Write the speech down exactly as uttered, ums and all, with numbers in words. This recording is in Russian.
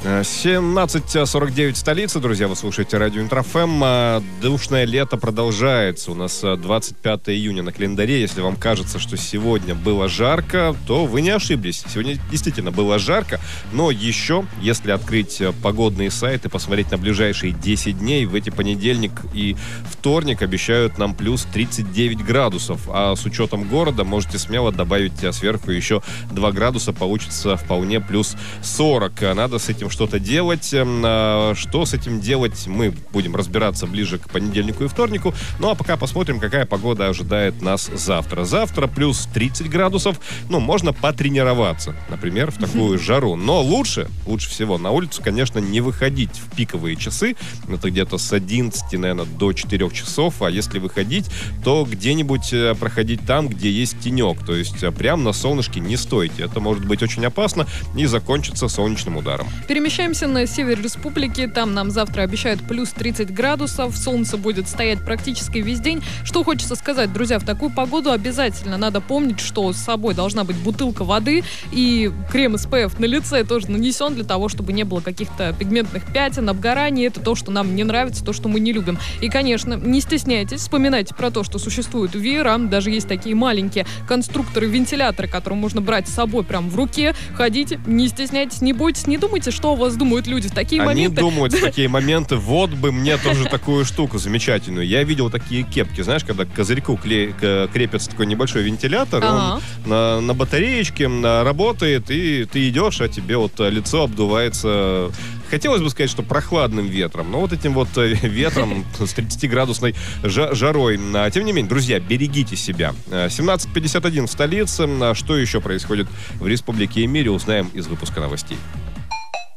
семнадцать сорок девять в столице, друзья, вы слушаете радио Интрофэм. Душное лето продолжается. У нас двадцать пятое июня на календаре. Если вам кажется, что сегодня было жарко, то вы не ошиблись. Сегодня действительно было жарко, но еще, если открыть погодные сайты, посмотреть на ближайшие десять дней, в эти понедельник и вторник обещают нам плюс тридцать девять градусов. А с учетом города можете смело добавить сверху еще два градуса, получится вполне плюс сорок. Надо с этим что-то делать. Что с этим делать, мы будем разбираться ближе к понедельнику и вторнику. Ну а пока посмотрим, какая погода ожидает нас завтра. Завтра плюс тридцать градусов. Ну, можно потренироваться, например, в такую жару. Но лучше, лучше всего на улицу, конечно, не выходить в пиковые часы. Это где-то с одиннадцати, наверное, до четырёх часов. А если выходить, то где-нибудь проходить там, где есть тенек. То есть прямо на солнышке не стойте. Это может быть очень опасно и закончится солнечным ударом. Перемещаемся на север республики. Там нам завтра обещают плюс тридцать градусов. Солнце будет стоять практически весь день. Что хочется сказать, друзья, в такую погоду обязательно надо помнить, что с собой должна быть бутылка воды, и крем эс пэ эф на лице тоже нанесен для того, чтобы не было каких-то пигментных пятен, обгораний. Это то, что нам не нравится, то, что мы не любим. И, конечно, не стесняйтесь, вспоминайте про то, что существуют веера. Даже есть такие маленькие конструкторы-вентиляторы, которые можно брать с собой прямо в руке. Ходите, не стесняйтесь, не бойтесь, не думайте, что о вас думают люди в такие Они моменты. Они думают в такие моменты, вот бы мне тоже такую штуку замечательную. Я видел такие кепки, знаешь, когда к козырьку кле- крепится такой небольшой вентилятор, ага. он на, на батареечке работает, и ты идешь, а тебе вот лицо обдувается... Хотелось бы сказать, что прохладным ветром, но вот этим вот ветром с тридцатиградусной жарой. Тем не менее, друзья, берегите себя. семнадцать пятьдесят один в столице. Что еще происходит в республике и мире, узнаем из выпуска новостей.